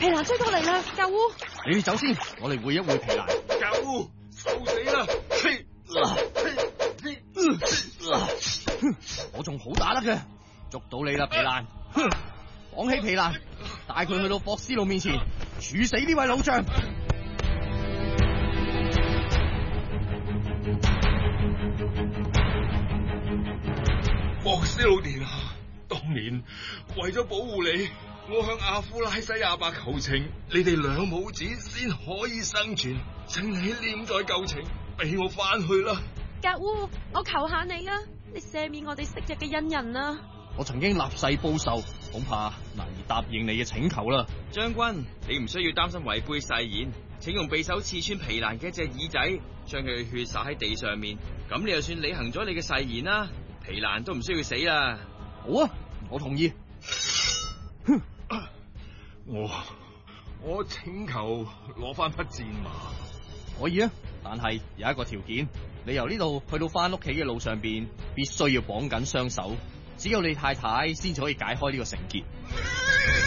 皮蘭追到嚟啦，教烏！ 你哋走先，我哋會一會皮蘭。 教烏，受死啦！ 我仲好打得嘅，捉到你啦，皮蘭！綁起皮蘭，帶佢去到霍斯路面前，處死呢位老將。 霍斯路殿下，當年為咗保護你，我向阿夫拉西亞伯求情，你哋兩母子先可以生存，請你念在舊情，俾我翻去啦。 格烏，我求下你啊，你赦免我哋昔日嘅恩人啊！ 我曾經立誓報仇，恐怕難以答應你嘅請求啦。 將軍，你唔需要擔心違背誓言，請用匕首刺穿皮蘭嘅一隻耳仔，將佢嘅血灑喺地上面，咁你就算履行咗你嘅誓言啦，皮蘭都唔需要死啦。 好啊，我同意。 我請求攞翻匹戰馬。 可以啊，但係有一個條件，你由呢度去到翻屋企嘅路上邊，必須要綁緊雙手，只有你太太先至可以解開呢個繩結。